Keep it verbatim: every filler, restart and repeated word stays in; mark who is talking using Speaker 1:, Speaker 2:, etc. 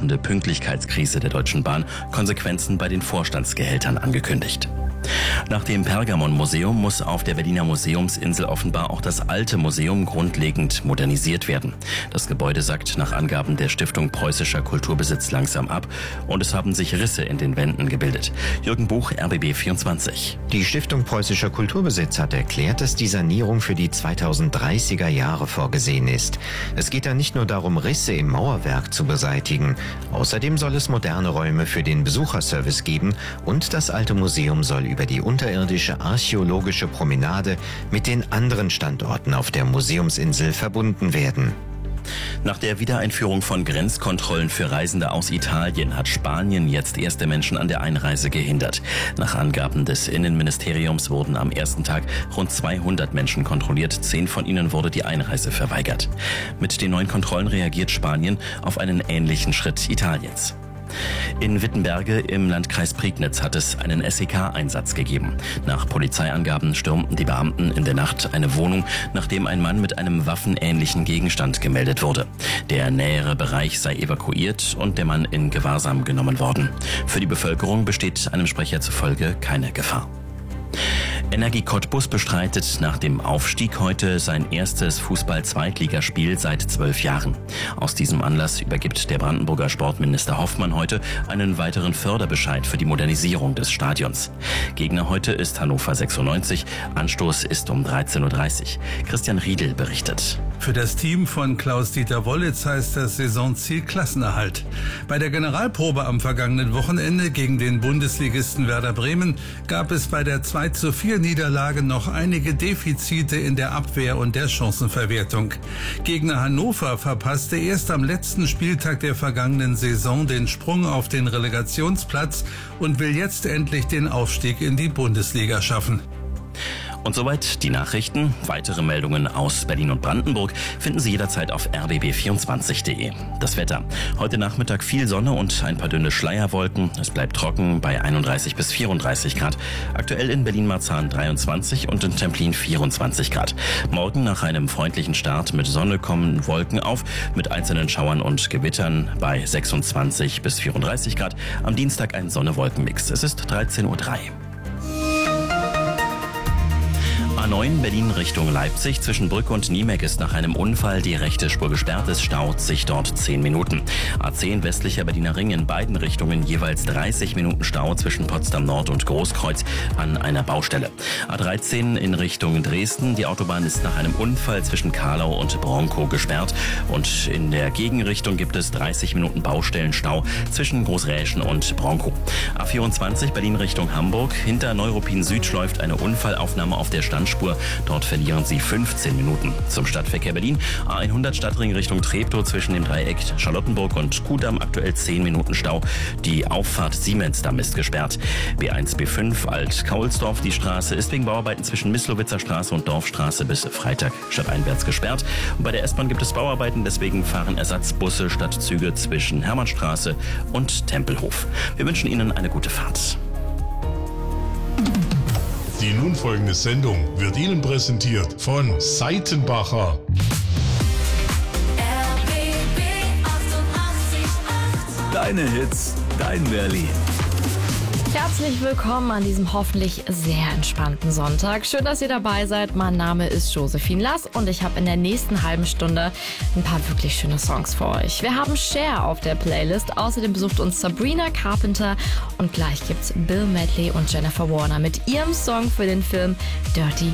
Speaker 1: andauernde Pünktlichkeitskrise der Deutschen Bahn Konsequenzen bei den Vorstandsgehältern angekündigt. Nach dem Pergamon-Museum muss auf der Berliner Museumsinsel offenbar auch das alte Museum grundlegend modernisiert werden. Das Gebäude sackt nach Angaben der Stiftung Preußischer Kulturbesitz langsam ab und es haben sich Risse in den Wänden gebildet. Jürgen Buch, R B B vierundzwanzig.
Speaker 2: Die Stiftung Preußischer Kulturbesitz hat erklärt, dass die Sanierung für die zweitausenddreißiger Jahre vorgesehen ist. Es geht da nicht nur darum, Risse im Mauerwerk zu beseitigen. Außerdem soll es moderne Räume für den Besucherservice geben und das alte Museum soll über die unterirdische archäologische Promenade mit den anderen Standorten auf der Museumsinsel verbunden werden.
Speaker 1: Nach der Wiedereinführung von Grenzkontrollen für Reisende aus Italien hat Spanien jetzt erste Menschen an der Einreise gehindert. Nach Angaben des Innenministeriums wurden am ersten Tag rund zweihundert Menschen kontrolliert. Zehn von ihnen wurde die Einreise verweigert. Mit den neuen Kontrollen reagiert Spanien auf einen ähnlichen Schritt Italiens. In Wittenberge im Landkreis Prignitz hat es einen S E K-Einsatz gegeben. Nach Polizeiangaben stürmten die Beamten in der Nacht eine Wohnung, nachdem ein Mann mit einem waffenähnlichen Gegenstand gemeldet wurde. Der nähere Bereich sei evakuiert und der Mann in Gewahrsam genommen worden. Für die Bevölkerung besteht einem Sprecher zufolge keine Gefahr. Energie Cottbus bestreitet nach dem Aufstieg heute sein erstes Fußball-Zweitligaspiel seit zwölf Jahren. Aus diesem Anlass übergibt der Brandenburger Sportminister Hoffmann heute einen weiteren Förderbescheid für die Modernisierung des Stadions. Gegner heute ist Hannover sechsundneunzig. Anstoß ist um dreizehn Uhr dreißig. Christian Riedel berichtet.
Speaker 3: Für das Team von Klaus-Dieter Wollitz heißt das Saisonziel Klassenerhalt. Bei der Generalprobe am vergangenen Wochenende gegen den Bundesligisten Werder Bremen gab es bei der zwei zu vier Niederlage noch einige Defizite in der Abwehr und der Chancenverwertung. Gegner Hannover verpasste erst am letzten Spieltag der vergangenen Saison den Sprung auf den Relegationsplatz und will jetzt endlich den Aufstieg in die Bundesliga schaffen.
Speaker 1: Und soweit die Nachrichten. Weitere Meldungen aus Berlin und Brandenburg finden Sie jederzeit auf r b b vierundzwanzig punkt de. Das Wetter. Heute Nachmittag viel Sonne und ein paar dünne Schleierwolken. Es bleibt trocken bei einunddreißig bis vierunddreißig Grad. Aktuell in Berlin-Marzahn dreiundzwanzig und in Templin vierundzwanzig Grad. Morgen nach einem freundlichen Start mit Sonne kommen Wolken auf, mit einzelnen Schauern und Gewittern bei sechsundzwanzig bis vierunddreißig Grad. Am Dienstag ein Sonne-Wolken-Mix. Es ist dreizehn Uhr drei. A neun Berlin Richtung Leipzig. Zwischen Brücke und Niemek ist nach einem Unfall die rechte Spur gesperrt. Es staut sich dort zehn Minuten. A zehn westlicher Berliner Ring in beiden Richtungen jeweils dreißig Minuten Stau zwischen Potsdam Nord und Großkreuz an einer Baustelle. A dreizehn in Richtung Dresden. Die Autobahn ist nach einem Unfall zwischen Karlau und Bronkow gesperrt. Und in der Gegenrichtung gibt es dreißig Minuten Baustellenstau zwischen Großräschen und Bronkow. A vierundzwanzig Berlin Richtung Hamburg. Hinter Neuruppin Süd läuft eine Unfallaufnahme auf der Standspur. Dort verlieren Sie fünfzehn Minuten. Zum Stadtverkehr Berlin. A hundert Stadtring Richtung Treptow zwischen dem Dreieck Charlottenburg und Kudamm aktuell zehn Minuten Stau. Die Auffahrt Siemensdamm ist gesperrt. B eins B fünf Alt-Kaulsdorf. Die Straße ist wegen Bauarbeiten zwischen Mislowitzer Straße und Dorfstraße bis Freitag stadteinwärts gesperrt. Und bei der S-Bahn gibt es Bauarbeiten, deswegen fahren Ersatzbusse statt Züge zwischen Hermannstraße und Tempelhof. Wir wünschen Ihnen eine gute Fahrt.
Speaker 4: Die nun folgende Sendung wird Ihnen präsentiert von Seitenbacher.
Speaker 5: R B B achtundachtzig Komma acht.
Speaker 6: Deine Hits, dein Berlin.
Speaker 7: Herzlich willkommen an diesem hoffentlich sehr entspannten Sonntag. Schön, dass ihr dabei seid. Mein Name ist Josephine Lass und ich habe in der nächsten halben Stunde ein paar wirklich schöne Songs für euch. Wir haben Cher auf der Playlist. Außerdem besucht uns Sabrina Carpenter und gleich gibt's Bill Medley und Jennifer Warner mit ihrem Song für den Film Dirty